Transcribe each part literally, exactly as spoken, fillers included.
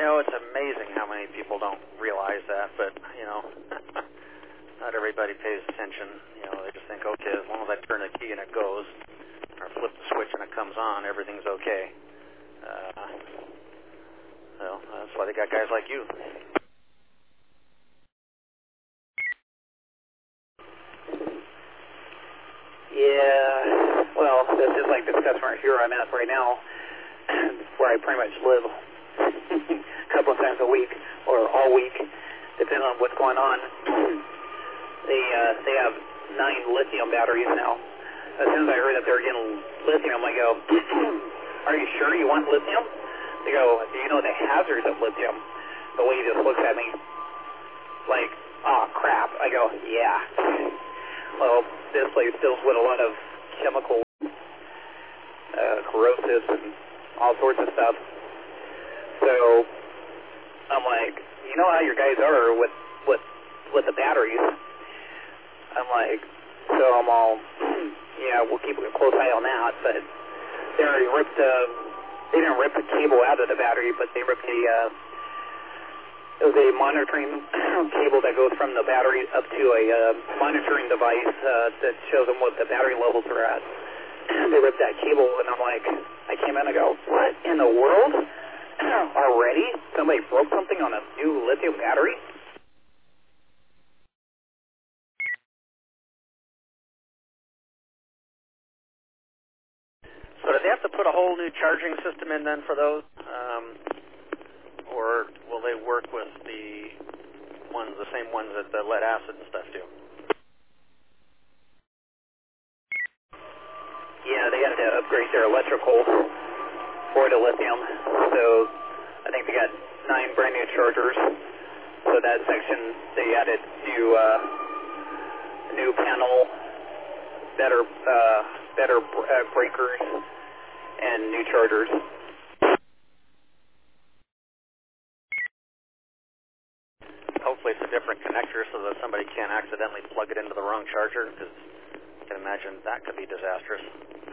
know, it's amazing how many people don't realize that, but, you know, not everybody pays attention. You know, they just think, okay, as long as I turn the key and it goes, or flip the switch and it comes on, everything's okay. Uh, well, that's why they got guys like you. Yeah, well, this is like this customer here I'm at right now, where I pretty much live a couple of times a week, or all week, depending on what's going on. they uh, they have nine lithium batteries now. As soon as I heard that they were getting lithium, I go, are you sure you want lithium? They go, do you know the hazards of lithium? The way he just looks at me, like, oh crap. I go, yeah. Well, this place deals with a lot of chemical, uh, corrosives and all sorts of stuff. So I'm like, you know how your guys are with with with the batteries. I'm like, so I'm all, yeah, we'll keep a close eye on that. But they already ripped, uh, they didn't rip the cable out of the battery, but they ripped the. Uh, It was a monitoring cable that goes from the battery up to a uh, monitoring device uh, that shows them what the battery levels are at. They ripped that cable, and I'm like, I came in and I go, what in the world? Already? Somebody broke something on a new lithium battery? So do they have to put a whole new charging system in then for those? Um, or will they work with the ones, the same ones that the lead acid and stuff do? Yeah, they had to upgrade their electrical for the lithium. So I think they got nine brand new chargers. So that section, they added new, uh, new panel, better, uh, better uh, breakers, and new chargers. Hopefully it's a different connector so that somebody can't accidentally plug it into the wrong charger, because I can imagine that could be disastrous.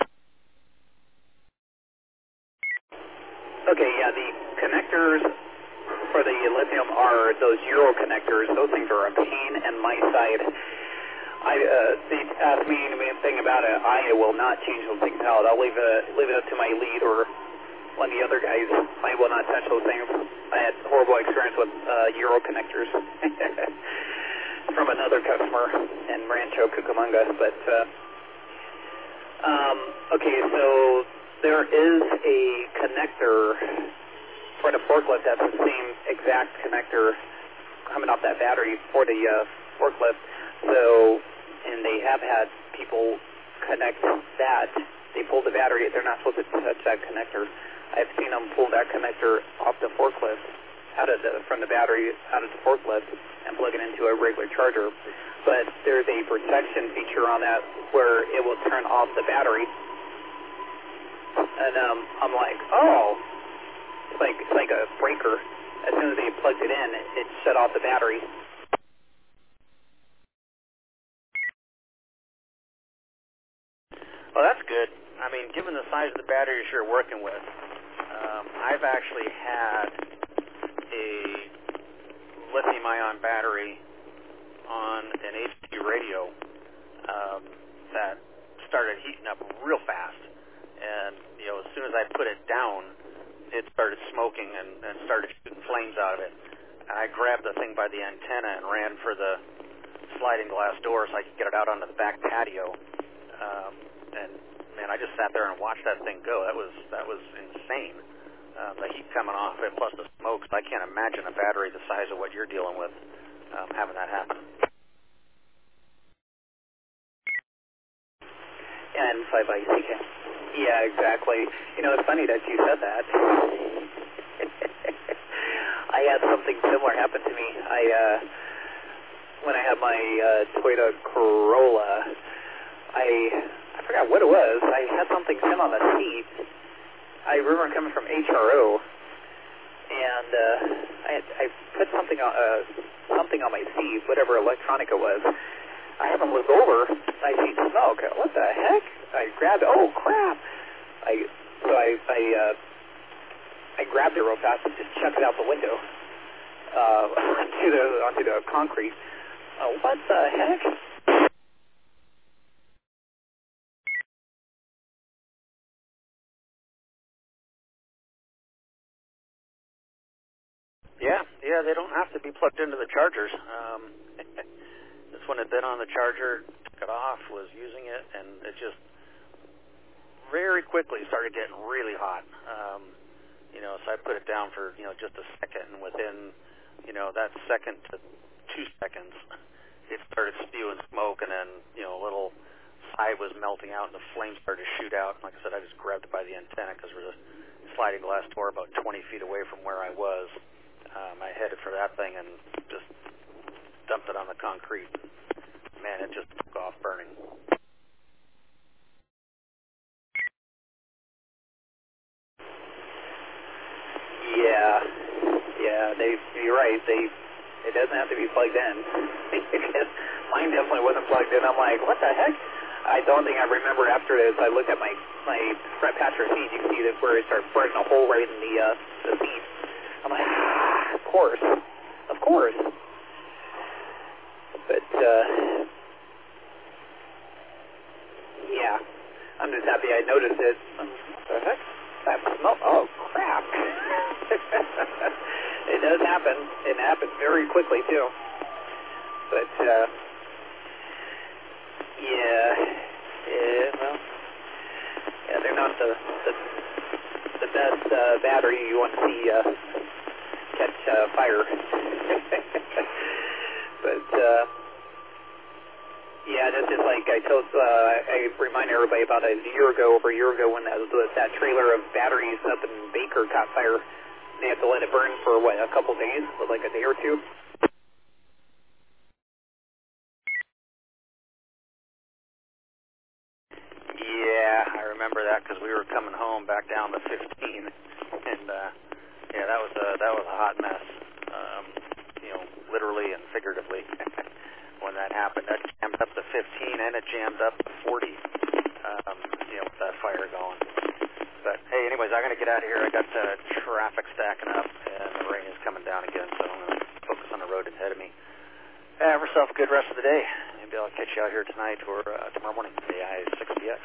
Okay, yeah, the connectors for the lithium are those Euro connectors. Those things are a pain in my side. I, uh, they asked me anything about it. I will not change those things out. I'll leave it, leave it up to my lead or one of the other guys. I will not touch those things. I had horrible experience with uh, Euro connectors from another customer in Rancho Cucamonga. But, uh, um, okay, so there is a connector for the forklift that's the same exact connector coming off that battery for the uh, forklift. So, and they have had people connect that. They pull the battery. They're not supposed to touch that connector. I've seen them pull that connector off the forklift, out of the, from the battery, out of the forklift, and plug it into a regular charger. But there's a protection feature on that where it will turn off the battery. And um, I'm like, oh, it's like it's like a breaker. As soon as they plugged it in, it, it shut off the battery. Well, that's good. I mean, given the size of the batteries you're working with, um, I've actually had a lithium-ion battery on an H D radio um, that started heating up real fast. And, you know, as soon as I put it down, it started smoking and, and started shooting flames out of it. And I grabbed the thing by the antenna and ran for the sliding glass door so I could get it out onto the back patio. Um, and, man, I just sat there and watched that thing go. That was that was insane. Uh, the heat coming off it, plus the smoke. I can't imagine a battery the size of what you're dealing with um, having that happen. And five I C K. Yeah, exactly. You know, it's funny that you said that. I had something similar happen to me. I, uh, when I had my uh, Toyota Corolla, I, I forgot what it was. I had something sent on the seat. I remember coming from H R O, and uh, I, had, I put something on, uh, something on my seat, whatever electronic it was. I haven't looked over. I see smoke. What the heck? I grabbed. Oh crap! I so I I uh, I grabbed it real fast and just chucked it out the window uh, onto the onto the concrete. Uh, what the heck? Yeah, yeah, they don't have to be plugged into the chargers. Um, this one had been on the charger, took it off, was using it, and it just very quickly started getting really hot. Um, you know, so I put it down for, you know, just a second, and within, you know, that second to two seconds, it started spewing smoke, and then, you know, a little side was melting out, and the flames started to shoot out. Like I said, I just grabbed it by the antenna because there was a sliding glass door about twenty feet away from where I was. Um, I headed for that thing and just dumped it on the concrete. Man, it just took off burning. Yeah, yeah, they, you're right. They, it doesn't have to be plugged in. Mine definitely wasn't plugged in. I'm like, what the heck? I don't think I remember after this. I looked at my my front patcher seat. You can see that where it started burning a hole right in the uh, the seat. I'm like, ah, of course, of course. But uh, yeah, I'm just happy I noticed it. Um, what the heck? That smell? Oh crap! It does happen. It happens very quickly too. But uh, yeah, yeah, well, yeah, they're not the the, the best uh, battery you want to see uh, catch uh, fire. But uh, yeah, that's just like I told. Uh, I remind everybody about a year ago, over a year ago, when that was that trailer of batteries up in Baker caught fire. They had to let it burn for what, a couple days, like a day or two. Yeah, I remember that because we were coming home back down to fifteen, and uh, yeah, that was a that was a hot mess. Um, you know, literally and figuratively. When that happened, that jammed up to fifteen, and it jammed up to forty. Um, you know, with that fire going. But hey, anyways, I'm gonna get out of here. I got uh, traffic stacking up, and the rain is coming down again, so I'm gonna focus on the road ahead of me. Have yourself a good rest of the day. Maybe I'll catch you out here tonight or uh, tomorrow morning. A I six B X.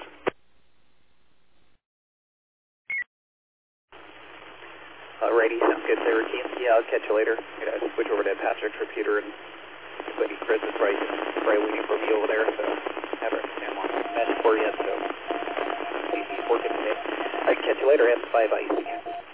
Alrighty, sounds good there, team. Yeah, I'll catch you later. I'm gonna switch over to Patrick's computer, and buddy Chris is probably, probably waiting for me over there, so have a him on a message for you, so he's working today. I can catch you later. Have a five ice again.